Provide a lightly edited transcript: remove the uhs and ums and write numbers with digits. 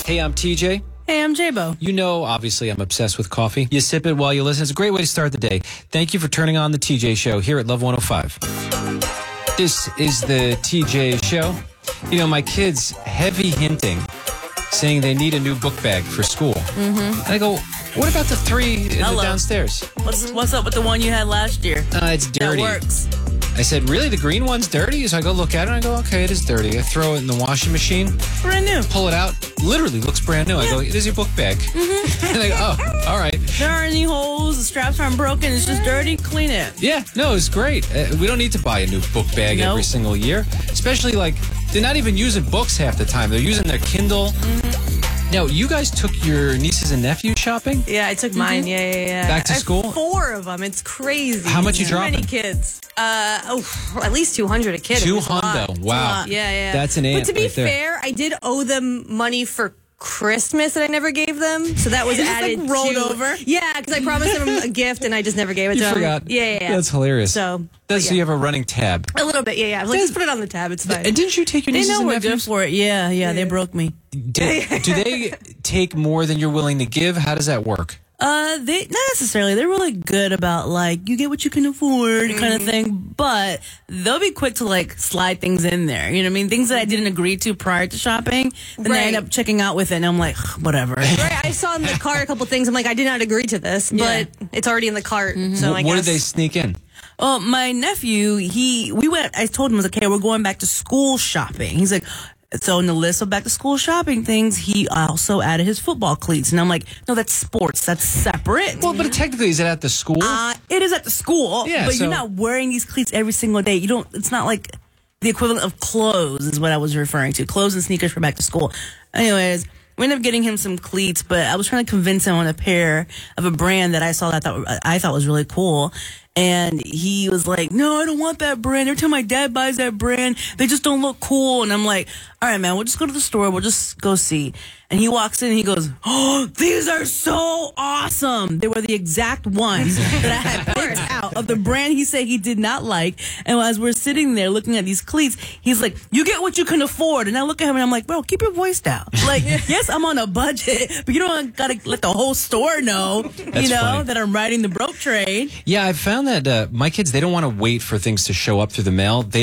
Hey, I'm TJ. Hey, I'm J-Bo. You know, obviously, I'm obsessed with coffee. You sip it while you listen. It's a great way to start the day. Thank you for turning on the TJ Show here at Love 105. This is the TJ Show. You know, my kids heavy hinting, saying they need a new book bag for school. Mm-hmm. And I go, what about the three in the downstairs? What's up with the one you had last year? It's dirty. That works. I said, really? The green one's dirty? So I go look at it and I go, okay, it is dirty. I throw it in the washing machine. Brand new. Pull it out. Literally looks brand new. I go, there's your book bag. Mm-hmm. And they go, oh, all right. There aren't any holes. The straps aren't broken. It's just dirty. Clean it. Yeah, no, it's great. We don't need to buy a new book bag every single year. Especially, like, they're not even using books half the time. They're using their Kindle. Mm-hmm. Now, you guys took your nieces and nephews shopping? Yeah, I took mine. Yeah. Back to school? I have 4 of them. It's crazy. How much you dropping? Too many kids. At least 200 a kid. 200. Wow. Yeah. That's an ant. But to be right there. fair, I did owe them money for Christmas that I never gave them, so that was added. Like rolled over. Yeah, because I promised them a gift and I just never gave it to them. You forgot. Yeah. That's hilarious. So you have a running tab. a little bit. Yeah. I was like, just put it on the tab. It's fine. And didn't you take your They nieces know and we're nephews? good for it. Yeah. They broke me. Do they take more than you're willing to give? How does that work? They not necessarily. They're really good about like you get what you can afford kind of thing, but they'll be quick to like slide things in there. You know what I mean? Things that I didn't agree to prior to shopping, then they end up checking out with it, and I'm like, whatever. Right. I saw in the cart a couple things. I'm like, I did not agree to this, but it's already in the cart. So I guess. What did they sneak in? Oh, my nephew, I told him, I was like, okay, we're going back to school shopping. He's like, so in the list of back to school shopping things, he also added his football cleats. And I'm like, no, that's sports. That's separate. Well, but technically, is it at the school? It is at the school, but you're not wearing these cleats every single day. It's not like the equivalent of clothes is what I was referring to. Clothes and sneakers for back to school. Anyways, we ended up getting him some cleats, but I was trying to convince him on a pair of a brand that I saw that I thought was really cool. And he was like, no, I don't want that brand. Every time my dad buys that brand, they just don't look cool. And I'm like, all right, man, we'll just go to the store. We'll just go see. And he walks in and he goes, oh, these are so awesome. They were the exact ones that I had picked out of the brand he said he did not like. And as we're sitting there looking at these cleats, he's like, you get what you can afford. And I look at him and I'm like, bro, keep your voice down. Like, yes, I'm on a budget, but you don't got to let the whole store know, funny. that I'm riding the broke trade. Yeah, I found that my kids, they don't want to wait for things to show up through the mail.